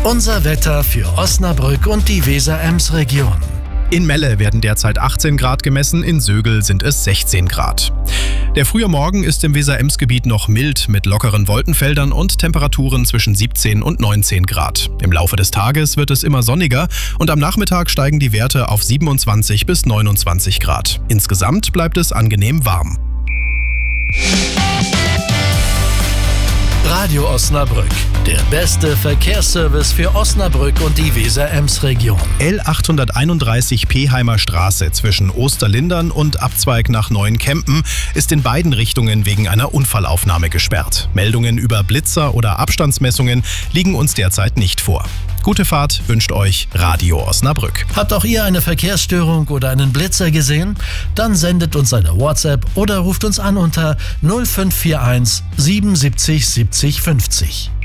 Unser Wetter für Osnabrück und die Weser-Ems-Region. In Melle werden derzeit 18 Grad gemessen, in Sögel sind es 16 Grad. Der frühe Morgen ist im Weser-Ems-Gebiet noch mild mit lockeren Wolkenfeldern und Temperaturen zwischen 17 und 19 Grad. Im Laufe des Tages wird es immer sonniger und am Nachmittag steigen die Werte auf 27 bis 29 Grad. Insgesamt bleibt es angenehm warm. Radio Osnabrück, der beste Verkehrsservice für Osnabrück und die Weser-Ems-Region. L831 Peheimer Straße zwischen Osterlindern und Abzweig nach Neuenkempen ist in beiden Richtungen wegen einer Unfallaufnahme gesperrt. Meldungen über Blitzer oder Abstandsmessungen liegen uns derzeit nicht vor. Gute Fahrt wünscht euch Radio Osnabrück. Habt auch ihr eine Verkehrsstörung oder einen Blitzer gesehen? Dann sendet uns eine WhatsApp oder ruft uns an unter 0541 77 70 50.